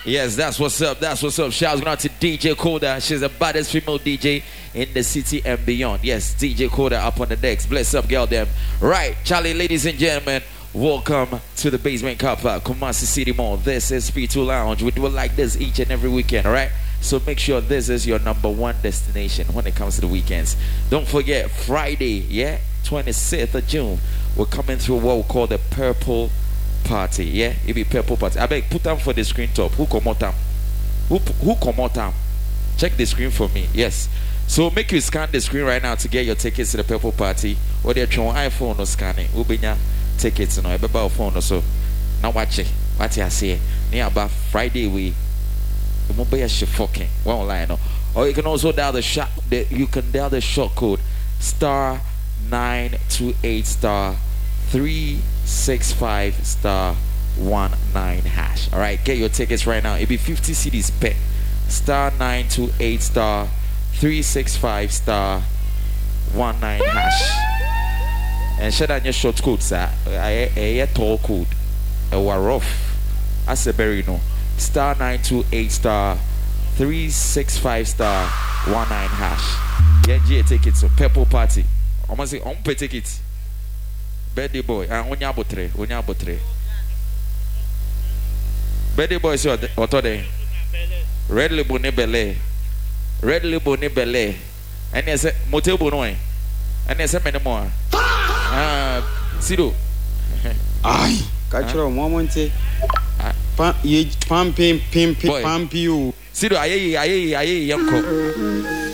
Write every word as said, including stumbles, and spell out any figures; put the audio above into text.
Yes, that's what's up. That's what's up. Shouts going out to D J Koda. She's the baddest female D J in the city and beyond. Yes, D J Koda up on the decks. Bless up, girl, them. Right, Charlie, ladies and gentlemen, welcome to the Basement Car Park, Kumasi City Mall. This is P two Lounge. We do it like this each and every weekend, all right? So make sure this is your number one destination when it comes to the weekends. Don't forget, Friday, yeah, twenty-sixth of June, we're coming through what we call the Purple Party, yeah? It be Purple Party. I beg, put them for the screen top. Who come out them? Who, who come out them? Check the screen for me, yes. So make you scan the screen right now to get your tickets to the Purple Party. Or they're trying iPhone or scanning. Who be your tickets, you know, about phone or so. Now watch it. What I say? Near about Friday, we the mobile shit fucking one line. No? Or you can also dial the shot. The, you can dial the short code star nine two eight star three six five star one nine hash. All right, get your tickets right now. It'll be fifty C Ds per star nine two eight star three six five star one nine hash. And share down your short code, sir. I a tall code. A war rough. As a berry no. Star nine two eight star three six five star one nine hash. Yeah, G tickets. So Purple Party. I'm gonna say on pay tickets. Birthday boy. And onya botre. Onya botre. Birthday boy is what are they? Red label ne belle. Red label ne belle. And they say motel bonoy. And they say many more. Ah, Sido. Ay, kachiro momonte. Pam ye pam pim pim pim pam piu. Sido aye aye aye yanko.